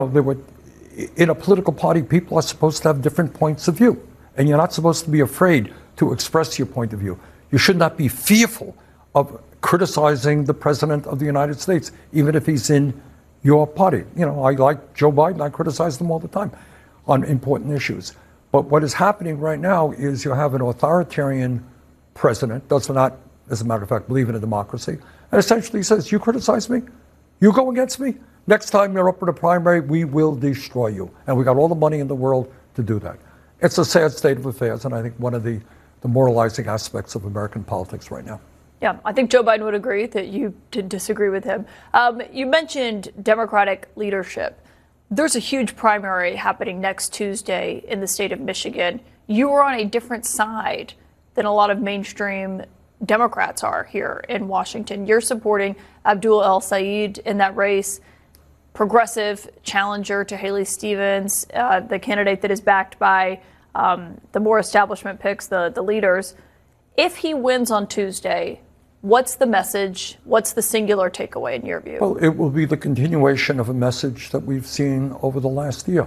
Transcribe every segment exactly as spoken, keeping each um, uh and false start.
There were, in a political party, people are supposed to have different points of view, and you're not supposed to be afraid to express your point of view. You should not be fearful of criticizing the president of the United States, even if he's in your party. You know, I like Joe Biden. I criticize him all the time on important issues. But what is happening right now is you have an authoritarian president, does not, as a matter of fact, believe in a democracy, and essentially says, you criticize me, you go against me, next time you're up in a primary, we will destroy you. And we got all the money in the world to do that. It's a sad state of affairs, and I think one of the, the moralizing aspects of American politics right now. Yeah, I think Joe Biden would agree that you did disagree with him. Um, you mentioned Democratic leadership. There's a huge primary happening next Tuesday in the state of Michigan. You are on a different side than a lot of mainstream Democrats are here in Washington. You're supporting Abdul El-Sayed in that race, progressive challenger to Haley Stevens, uh, the candidate that is backed by um, the more establishment picks, the, the leaders. If he wins on Tuesday, what's the message? What's the singular takeaway in your view? Well, it will be the continuation of a message that we've seen over the last year.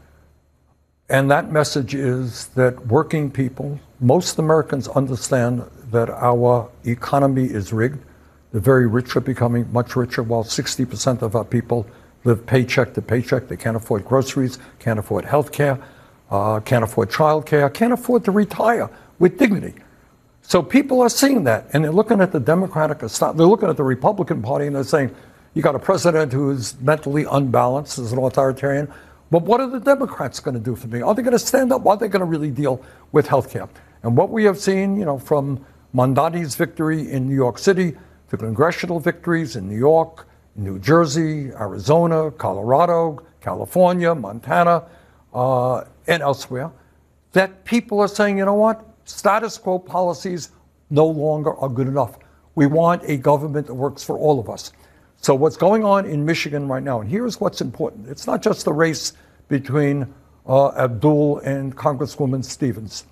And that message is that working people, most Americans understand that our economy is rigged. The very rich are becoming much richer, while sixty percent of our people live paycheck to paycheck. They can't afford groceries, can't afford health care, uh, can't afford child care, can't afford to retire with dignity. So people are seeing that, and they're looking at the Democratic, they're looking at the Republican Party, and they're saying, you got a president who is mentally unbalanced, is an authoritarian, but what are the Democrats going to do for me? Are they going to stand up? Are they going to really deal with health care? And what we have seen, you know, from Mamdani's victory in New York City to congressional victories in New York, New Jersey, Arizona, Colorado, California, Montana, uh, and elsewhere, that people are saying, you know what? Status quo policies no longer are good enough. We want a government that works for all of us. So what's going on in Michigan right now, and here's what's important. It's not just the race between uh, Abdul and Congresswoman Stevens.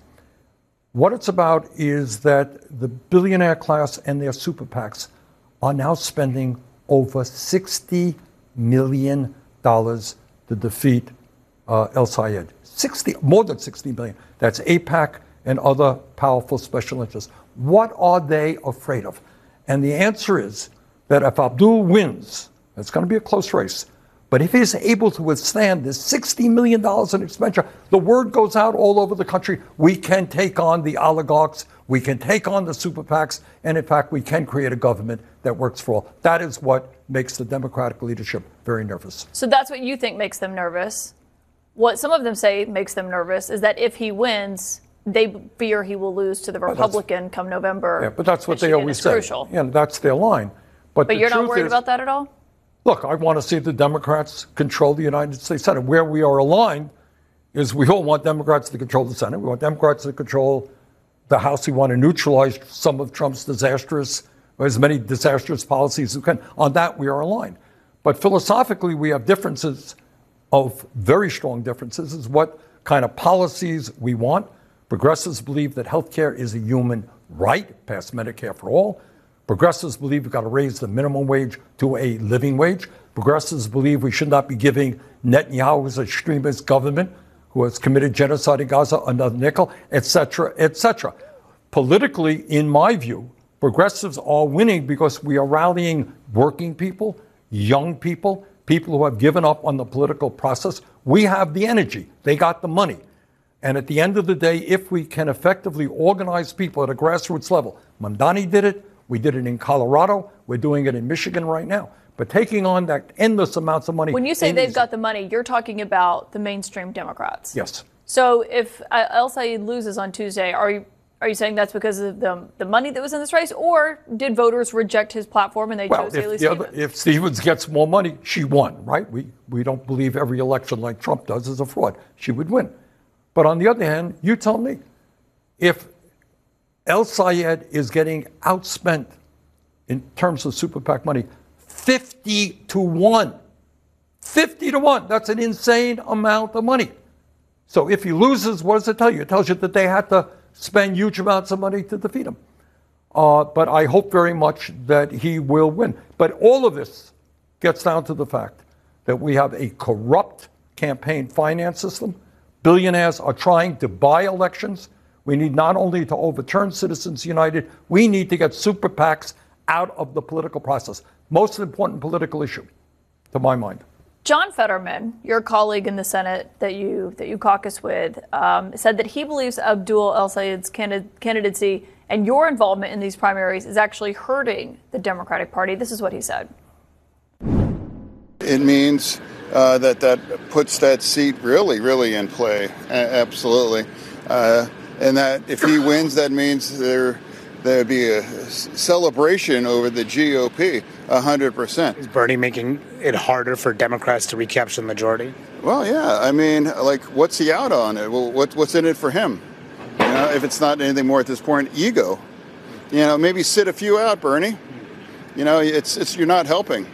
What it's about is that the billionaire class and their super PACs are now spending over sixty million dollars to defeat uh, El-Sayed. sixty, more than sixty million. That's AIPAC and other powerful special interests. What are they afraid of? And the answer is that if Abdul wins, it's going to be a close race, but if he's able to withstand this sixty million dollars in expenditure, the word goes out all over the country, we can take on the oligarchs, we can take on the super PACs, and in fact, we can create a government that works for all. That is what makes the Democratic leadership very nervous. So that's what you think makes them nervous. What some of them say makes them nervous is that if he wins, they fear he will lose to the Republican come November. Yeah, but that's what Michigan they always say. Crucial. Yeah, that's their line. But, but you're not worried is, about that at all? Look, I want to see the Democrats control the United States Senate. Where we are aligned is we all want Democrats to control the Senate. We want Democrats to control the House. We want to neutralize some of Trump's disastrous, or as many disastrous policies as we can. On that, we are aligned. But philosophically, we have differences of very strong differences is what kind of policies we want. Progressives believe that health care is a human right, past Medicare for all. Progressives believe we've got to raise the minimum wage to a living wage. Progressives believe we should not be giving Netanyahu's extremist government, who has committed genocide in Gaza, another nickel, et cetera, et cetera. Politically, in my view, progressives are winning because we are rallying working people, young people, people who have given up on the political process. We have the energy. They got the money. And at the end of the day, if we can effectively organize people at a grassroots level, Mamdani did it. We did it in Colorado. We're doing it in Michigan right now. But taking on that endless amounts of money. When you say they've got the money, you're talking about the mainstream Democrats. Yes. So if uh, El-Sayed loses on Tuesday, are you are you saying that's because of the the money that was in this race, or did voters reject his platform and they well, chose if Haley Stevens? Stevens? If Stevens gets more money, she won, right? We we don't believe every election like Trump does is a fraud. She would win. But on the other hand, you tell me, if El-Sayed is getting outspent in terms of super PAC money, fifty to one. fifty to one. That's an insane amount of money. So if he loses, what does it tell you? It tells you that they had to spend huge amounts of money to defeat him. Uh, but I hope very much that he will win. But all of this gets down to the fact that we have a corrupt campaign finance system. Billionaires are trying to buy elections. We need not only to overturn Citizens United, we need to get super PACs out of the political process. Most important political issue, to my mind. John Fetterman, your colleague in the Senate that you that you caucus with, um, said that he believes Abdul El-Sayed's candid- candidacy and your involvement in these primaries is actually hurting the Democratic Party. This is what he said. It means uh, that that puts that seat really, really in play. A- absolutely. Uh, and that if he wins, that means there there'd be a celebration over the G O P, one hundred percent. Is Bernie making it harder for Democrats to recapture the majority? Well, yeah. I mean, like, what's he out on? Well, what, what's in it for him? You know, if it's not anything more at this point, ego. You know, maybe sit a few out, Bernie. You know, it's it's you're not helping.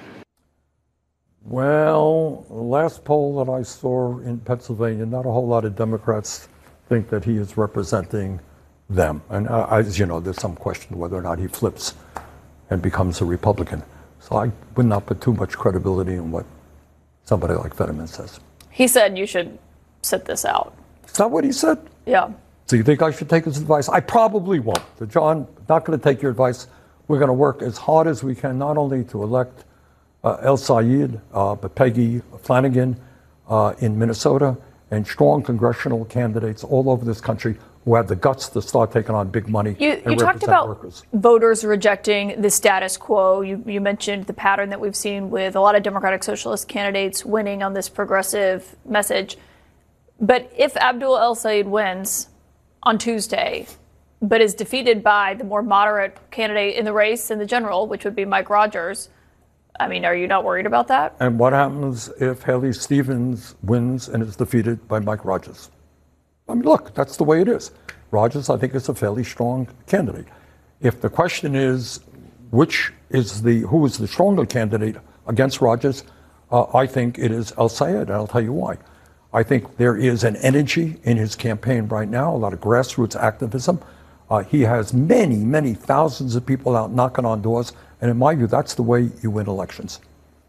Well, the last poll that I saw in Pennsylvania, not a whole lot of Democrats think that he is representing them. And uh, as you know, there's some question whether or not he flips and becomes a Republican. So I would not put too much credibility in what somebody like Fetterman says. He said you should sit this out. Is that what he said? Yeah. So you think I should take his advice? I probably won't. So John, not going to take your advice. We're going to work as hard as we can, not only to elect uh, El-Sayed, uh, but Peggy Flanagan uh, in Minnesota, and strong congressional candidates all over this country who have the guts to start taking on big money. You, and you talked represent about workers. Voters rejecting the status quo. You, you mentioned the pattern that we've seen with a lot of Democratic Socialist candidates winning on this progressive message. But if Abdul El-Sayed wins on Tuesday, but is defeated by the more moderate candidate in the race in the general, which would be Mike Rogers, I mean, are you not worried about that? And what happens if Haley Stevens wins and is defeated by Mike Rogers? I mean, look, that's the way it is. Rogers, I think, is a fairly strong candidate. If the question is which is the who is the stronger candidate against Rogers, uh, I think it is El-Sayed, and I'll tell you why. I think there is an energy in his campaign right now, a lot of grassroots activism. Uh, he has many, many thousands of people out knocking on doors, and in my view, that's the way you win elections.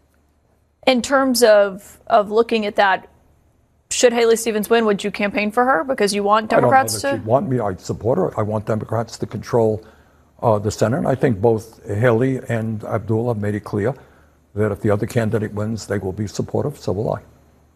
In terms of of looking at that, should Haley Stevens win, would you campaign for her because you want Democrats I don't know that to? she'd want me. I'd support her. I want Democrats to control uh, the Senate. I think both Haley and Abdul have made it clear that if the other candidate wins, they will be supportive. So will I.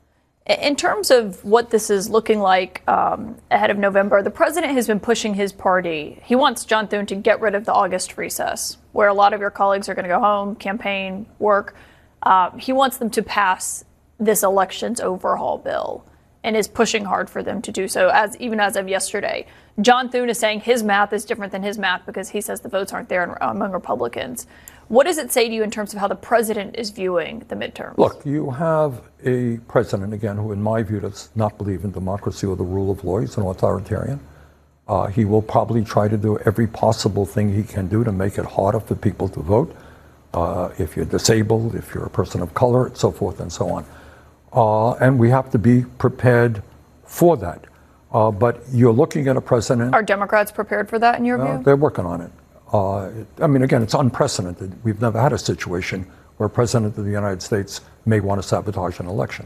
In terms of what this is looking like um, ahead of November, the president has been pushing his party. He wants John Thune to get rid of the August recess, where a lot of your colleagues are going to go home, campaign, work. Uh, he wants them to pass this elections overhaul bill and is pushing hard for them to do so, as even as of yesterday. John Thune is saying his math is different than his math because he says the votes aren't there among Republicans. What does it say to you in terms of how the president is viewing the midterms? Look, you have a president, again, who in my view does not believe in democracy or the rule of law. He's an authoritarian. Uh, he will probably try to do every possible thing he can do to make it harder for people to vote. Uh, if you're disabled, if you're a person of color, so forth and so on. Uh, and we have to be prepared for that. Uh, but you're looking at a president. Are Democrats prepared for that in your uh, view? They're working on it. Uh, I mean, again, it's unprecedented. We've never had a situation where a president of the United States may want to sabotage an election.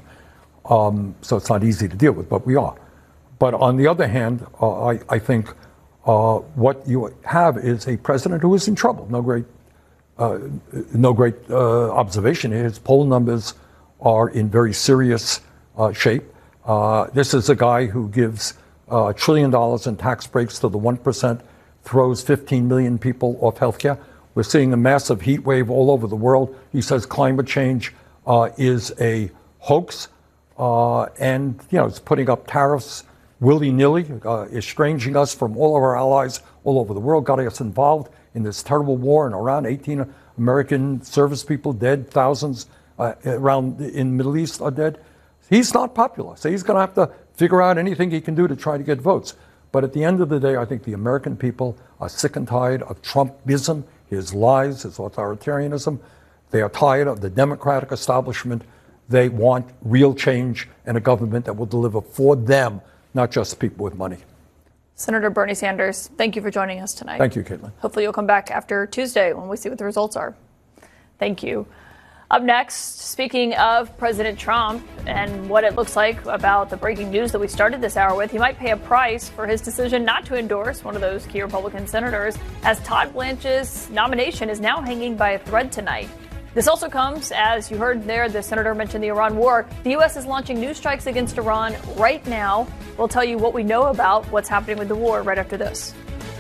Um, so it's not easy to deal with, but we are. But on the other hand, uh, I, I think uh, what you have is a president who is in trouble. No great, uh, no great uh, observation here. His poll numbers are in very serious uh, shape. Uh, this is a guy who gives a trillion dollars in tax breaks to the one percent, throws fifteen million people off health care. We're seeing a massive heat wave all over the world. He says climate change uh, is a hoax, uh, and you know, it's putting up tariffs willy-nilly, uh, estranging us from all of our allies all over the world, got us involved in this terrible war in Iran. eighteen American service people dead, thousands uh, around in the Middle East are dead. He's not popular, so he's going to have to figure out anything he can do to try to get votes. But at the end of the day, I think the American people are sick and tired of Trumpism, his lies, his authoritarianism. They are tired of the Democratic establishment. They want real change and a government that will deliver for them, not just people with money. Senator Bernie Sanders, thank you for joining us tonight. Thank you, Caitlin. Hopefully you'll come back after Tuesday when we see what the results are. Thank you. Up next, speaking of President Trump and what it looks like about the breaking news that we started this hour with, he might pay a price for his decision not to endorse one of those key Republican senators, as Todd Blanche's nomination is now hanging by a thread tonight. This also comes, as you heard there, the senator mentioned the Iran war. The U S is launching new strikes against Iran right now. We'll tell you what we know about what's happening with the war right after this.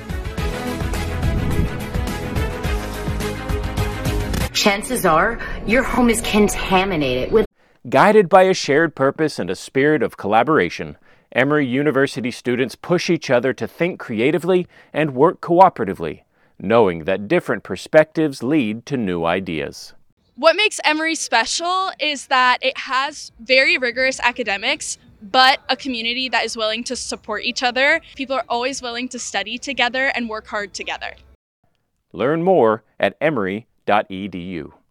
Chances are your home is contaminated with. Guided by a shared purpose and a spirit of collaboration, Emory University students push each other to think creatively and work cooperatively, knowing that different perspectives lead to new ideas. What makes Emory special is that it has very rigorous academics, but a community that is willing to support each other. People are always willing to study together and work hard together. Learn more at emory dot e d u.